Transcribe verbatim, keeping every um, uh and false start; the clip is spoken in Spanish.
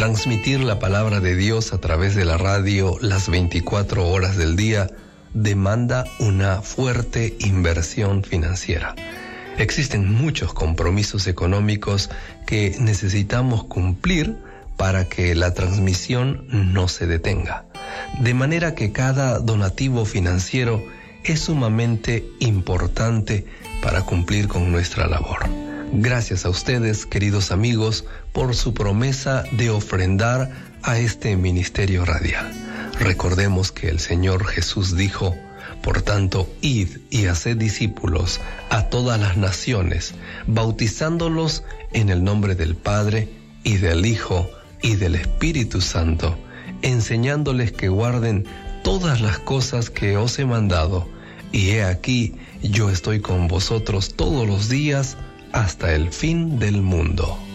Transmitir la palabra de Dios a través de la radio las veinticuatro horas del día demanda una fuerte inversión financiera. Existen muchos compromisos económicos que necesitamos cumplir para que la transmisión no se detenga. De manera que cada donativo financiero es sumamente importante para cumplir con nuestra labor. Gracias a ustedes, queridos amigos, por su promesa de ofrendar a este ministerio radial. Recordemos que el Señor Jesús dijo: por tanto, id y haced discípulos a todas las naciones, bautizándolos en el nombre del Padre, y del Hijo, y del Espíritu Santo, enseñándoles que guarden todas las cosas que os he mandado, y he aquí, yo estoy con vosotros todos los días hasta el fin del mundo.